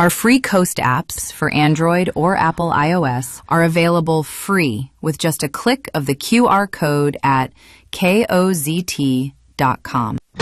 Our free Coast apps for Android or Apple iOS are available free with just a click of the QR code at kozt.com.